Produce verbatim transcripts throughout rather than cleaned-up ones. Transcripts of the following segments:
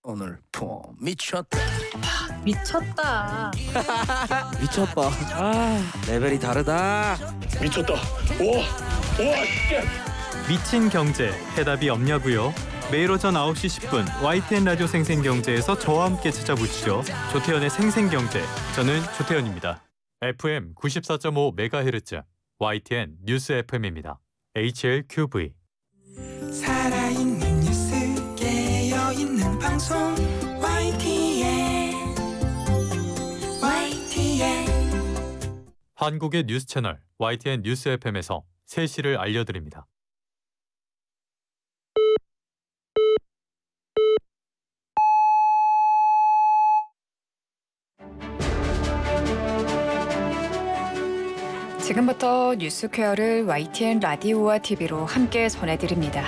오늘 폼 미쳤다. 미쳤다. 미쳤다. 아, 레벨이 다르다. 미쳤다. 우와, 우와, 진짜. 미친 경제, 해답이 없냐고요? 매일 오전 아홉 시 십 분 와이티엔 라디오 생생경제에서 저와 함께 찾아보시죠. 조태현의 생생경제, 저는 조태현입니다. 에프엠 구십사 점 오 메가헤르츠 와이티엔 뉴스 에프엠입니다. 에이치엘큐브이. 살아있는 뉴스, 깨어있는 방송 와이티엔 와이티엔 한국의 뉴스 채널 와이티엔 뉴스 에프엠에서 세 시를 알려드립니다. 지금부터 뉴스 퀘어를 와이티엔 라디오와 티비로 함께 전해드립니다.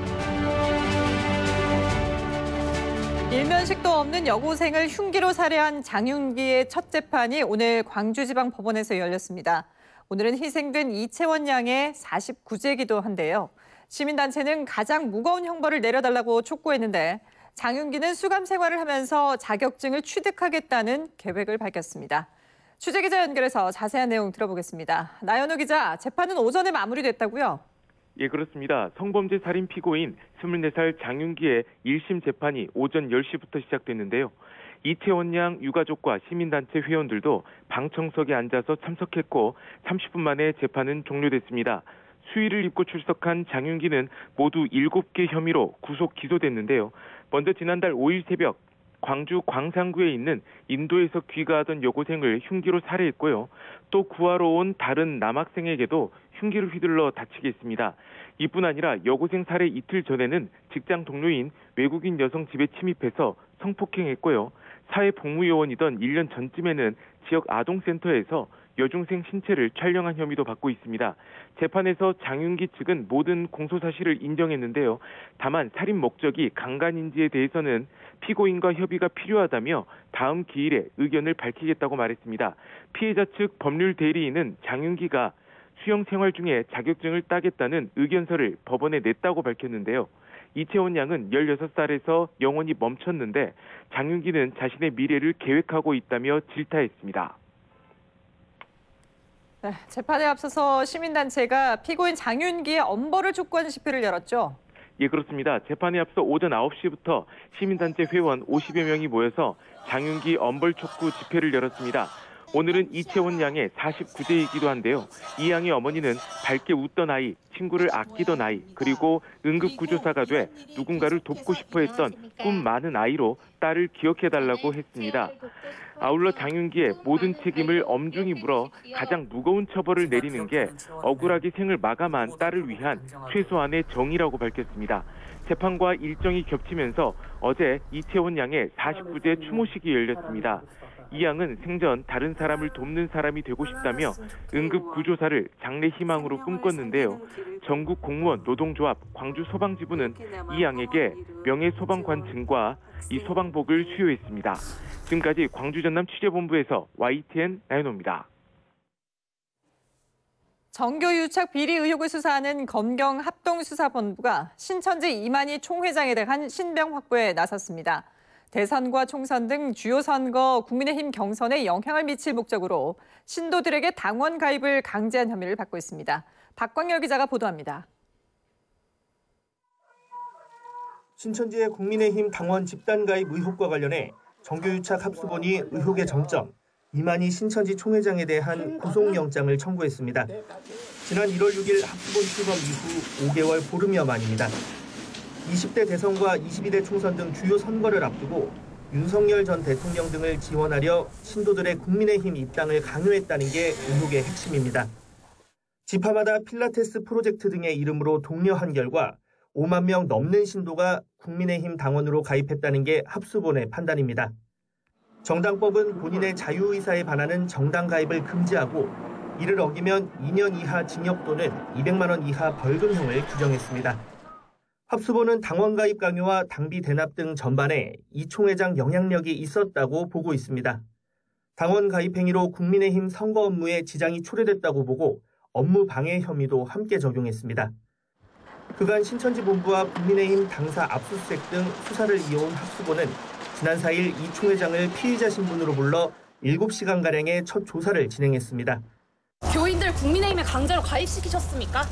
일면식도 없는 여고생을 흉기로 살해한 장윤기의 첫 재판이 오늘 광주지방법원에서 열렸습니다. 오늘은 희생된 이채원 양의 사십구 제기도 한데요. 시민단체는 가장 무거운 형벌을 내려달라고 촉구했는데 장윤기는 수감 생활을 하면서 자격증을 취득하겠다는 계획을 밝혔습니다. 취재기자 연결해서 자세한 내용 들어보겠습니다. 나연우 기자, 재판은 오전에 마무리됐다고요? 예, 그렇습니다. 성범죄 살인 피고인 스물네 살 장윤기의 일 심 재판이 오전 열 시부터 시작됐는데요. 이채원 양 유가족과 시민단체 회원들도 방청석에 앉아서 참석했고 삼십 분 만에 재판은 종료됐습니다. 수의를 입고 출석한 장윤기는 모두 일곱 개 혐의로 구속 기소됐는데요. 먼저 지난달 오 일 새벽 광주 광산구에 있는 인도에서 귀가하던 여고생을 흉기로 살해했고요. 또 구하러 온 다른 남학생에게도 흉기를 휘둘러 다치게 했습니다. 이뿐 아니라 여고생 살해 이틀 전에는 직장 동료인 외국인 여성 집에 침입해서 성폭행했고요. 사회복무요원이던 일 년 전쯤에는 지역 아동센터에서 여중생 신체를 촬영한 혐의도 받고 있습니다. 재판에서 장윤기 측은 모든 공소사실을 인정했는데요. 다만 살인 목적이 강간인지에 대해서는 피고인과 협의가 필요하다며 다음 기일에 의견을 밝히겠다고 말했습니다. 피해자 측 법률 대리인은 장윤기가 수영 생활 중에 자격증을 따겠다는 의견서를 법원에 냈다고 밝혔는데요. 이채원 양은 열여섯 살에서 영원히 멈췄는데 장윤기는 자신의 미래를 계획하고 있다며 질타했습니다. 네, 재판에 앞서서 시민단체가 피고인 장윤기의 엄벌을 촉구하는 집회를 열었죠? 예, 그렇습니다. 재판에 앞서 오전 아홉 시부터 시민단체 회원 오십여 명이 모여서 장윤기 엄벌 촉구 집회를 열었습니다. 오늘은 이채원 양의 사십구 제이기도 한데요. 이 양의 어머니는 밝게 웃던 아이, 친구를 아끼던 아이, 그리고 응급구조사가 돼 누군가를 돕고 싶어 했던 꿈 많은 아이로 딸을 기억해달라고 했습니다. 아울러 장윤기의 모든 책임을 엄중히 물어 가장 무거운 처벌을 내리는 게 억울하게 생을 마감한 딸을 위한 최소한의 정의라고 밝혔습니다. 재판과 일정이 겹치면서 어제 이채원 양의 사십구 제 추모식이 열렸습니다. 이 양은 생전 다른 사람을 돕는 사람이 되고 싶다며 응급구조사를 장래 희망으로 꿈꿨는데요. 전국 공무원 노동조합 광주소방지부는 이 양에게 명예소방관 증과 이 소방복을 수여했습니다. 지금까지 광주 전남 취재본부에서 와이티엔 나연호입니다. 정교 유착 비리 의혹을 수사하는 검경 합동수사본부가 신천지 이만희 총회장에 대한 신병 확보에 나섰습니다. 대선과 총선 등 주요 선거 국민의힘 경선에 영향을 미칠 목적으로 신도들에게 당원 가입을 강제한 혐의를 받고 있습니다. 박광열 기자가 보도합니다. 신천지의 국민의힘 당원 집단 가입 의혹과 관련해 정교유착 합수본이 의혹의 정점, 이만희 신천지 총회장에 대한 구속영장을 청구했습니다. 지난 일월 육일 합수본 출범 이후 오 개월 보름여 만입니다. 이십 대 대선과 이십이 대 총선 등 주요 선거를 앞두고 윤석열 전 대통령 등을 지원하려 신도들의 국민의힘 입당을 강요했다는 게 의혹의 핵심입니다. 지파마다 필라테스 프로젝트 등의 이름으로 독려한 결과 오만 명 넘는 신도가 국민의힘 당원으로 가입했다는 게 합수본의 판단입니다. 정당법은 본인의 자유의사에 반하는 정당 가입을 금지하고 이를 어기면 이 년 이하 징역 또는 이백만 원 이하 벌금형을 규정했습니다. 합수본은 당원 가입 강요와 당비 대납 등 전반에 이 총회장 영향력이 있었다고 보고 있습니다. 당원 가입 행위로 국민의힘 선거 업무에 지장이 초래됐다고 보고 업무 방해 혐의도 함께 적용했습니다. 그간 신천지 본부와 국민의힘 당사 압수수색 등 수사를 이어온 합수본은 지난 사 일 이 총회장을 피의자 신분으로 불러 일곱 시간가량의 첫 조사를 진행했습니다. 교인들 국민의힘에 강제로 가입시키셨습니까?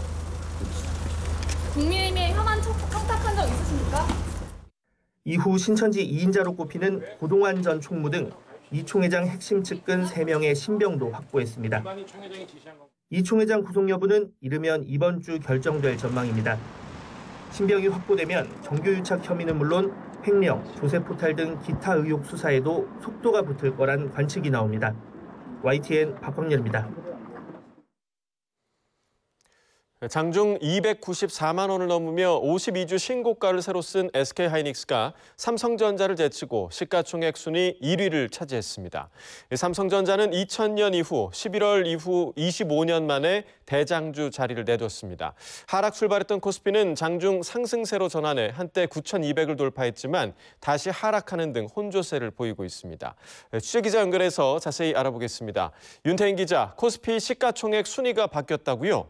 국민의힘에 현안 청탁한 적 있으십니까? 이후 신천지 이 인자로 꼽히는 고동환 전 총무 등 이 총회장 핵심 측근 세 명의 신병도 확보했습니다. 이 총회장 구속 여부는 이르면 이번 주 결정될 전망입니다. 신병이 확보되면 정교유착 혐의는 물론 횡령, 조세포탈 등 기타 의혹 수사에도 속도가 붙을 거란 관측이 나옵니다. 와이티엔 박광렬입니다. 장중 이백구십사만 원을 넘으며 오십이 주 신고가를 새로 쓴 에스케이하이닉스가 삼성전자를 제치고 시가총액 순위 일 위를 차지했습니다. 삼성전자는 이천 년 이후 십일월 이후 이십오 년 만에 대장주 자리를 내뒀습니다. 하락 출발했던 코스피는 장중 상승세로 전환해 한때 구천이백을 돌파했지만 다시 하락하는 등 혼조세를 보이고 있습니다. 취재기자 연결해서 자세히 알아보겠습니다. 윤태인 기자, 코스피 시가총액 순위가 바뀌었다고요?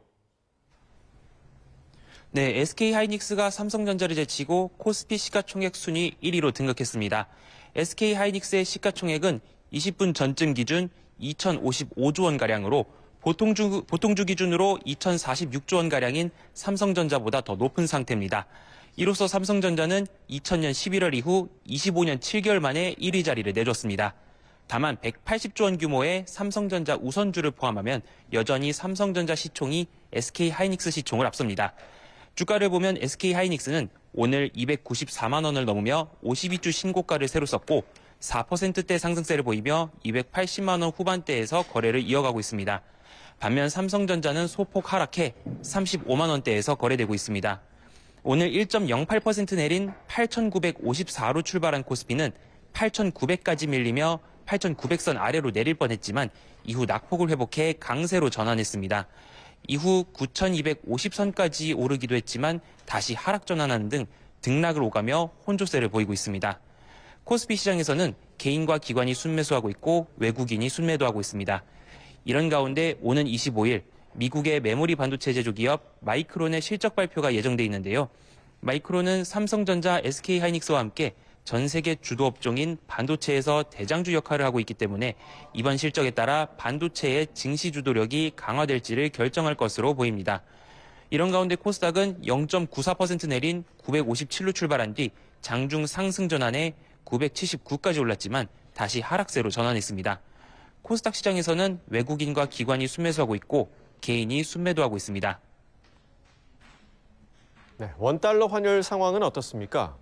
네, 에스케이하이닉스가 삼성전자를 제치고 코스피 시가총액 순위 일 위로 등극했습니다. 에스케이하이닉스의 시가총액은 이십 분 전쯤 기준 이천오십오 조 원가량으로 보통주, 보통주 기준으로 이천사십육 조 원가량인 삼성전자보다 더 높은 상태입니다. 이로써 삼성전자는 이천 년 십일월 이후 이십오 년 칠 개월 만에 일 위 자리를 내줬습니다. 다만 백팔십 조 원 규모의 삼성전자 우선주를 포함하면 여전히 삼성전자 시총이 에스케이하이닉스 시총을 앞섭니다. 주가를 보면 에스케이하이닉스는 오늘 이백구십사만 원을 넘으며 오십이 주 신고가를 새로 썼고 사 퍼센트대 상승세를 보이며 이백팔십만 원 후반대에서 거래를 이어가고 있습니다. 반면 삼성전자는 소폭 하락해 삼십오만 원대에서 거래되고 있습니다. 오늘 일 점 영팔 퍼센트 내린 팔천구백오십사로 출발한 코스피는 팔천구백까지 밀리며 팔천구백 선 아래로 내릴 뻔했지만 이후 낙폭을 회복해 강세로 전환했습니다. 이후 구천이백오십 선까지 오르기도 했지만 다시 하락 전환하는 등 등락을 오가며 혼조세를 보이고 있습니다. 코스피 시장에서는 개인과 기관이 순매수하고 있고 외국인이 순매도하고 있습니다. 이런 가운데 오는 이십오 일 미국의 메모리 반도체 제조 기업 마이크론의 실적 발표가 예정돼 있는데요. 마이크론은 삼성전자, 에스케이하이닉스와 함께 전 세계 주도 업종인 반도체에서 대장주 역할을 하고 있기 때문에 이번 실적에 따라 반도체의 증시 주도력이 강화될지를 결정할 것으로 보입니다. 이런 가운데 코스닥은 영 점 구사 퍼센트 내린 구백오십칠로 출발한 뒤 장중 상승 전환에 구백칠십구까지 올랐지만 다시 하락세로 전환했습니다. 코스닥 시장에서는 외국인과 기관이 순매수하고 있고 개인이 순매도하고 있습니다. 네, 원달러 환율 상황은 어떻습니까?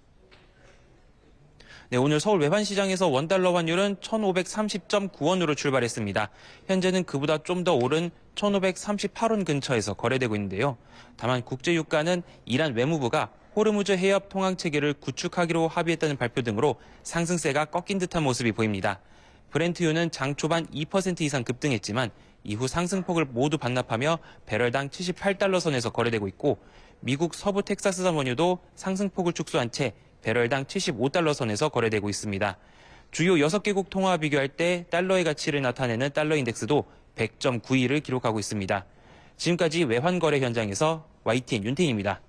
네, 오늘 서울 외환시장에서 원달러 환율은 천오백삼십 점 구 원으로 출발했습니다. 현재는 그보다 좀 더 오른 천오백삼십팔 원 근처에서 거래되고 있는데요. 다만 국제유가는 이란 외무부가 호르무즈 해협 통항체계를 구축하기로 합의했다는 발표 등으로 상승세가 꺾인 듯한 모습이 보입니다. 브렌트유는 장 초반 이 퍼센트 이상 급등했지만 이후 상승폭을 모두 반납하며 배럴당 칠십팔 달러 선에서 거래되고 있고 미국 서부 텍사스산 원유도 상승폭을 축소한 채 배럴당 칠십오 달러 선에서 거래되고 있습니다. 주요 여섯 개국 통화와 비교할 때 달러의 가치를 나타내는 달러 인덱스도 백 점 구이를 기록하고 있습니다. 지금까지 외환거래 현장에서 와이티엔 윤태인입니다.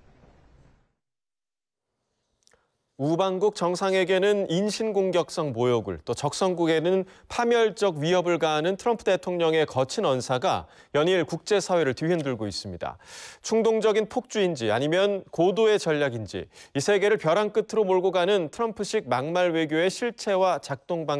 우방국 정상에게는 인신공격성 모욕을, 또 적성국에는 파멸적 위협을 가하는 트럼프 대통령의 거친 언사가 연일 국제사회를 뒤흔들고 있습니다. 충동적인 폭주인지 아니면 고도의 전략인지 이 세계를 벼랑 끝으로 몰고 가는 트럼프식 막말 외교의 실체와 작동 방식